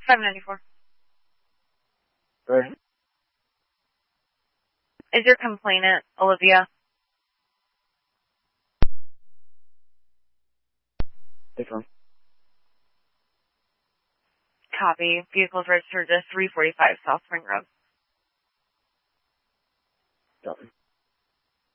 594. Good. Is your complainant Olivia? Different. Copy. Vehicles registered to 345 South Spring Road. Done.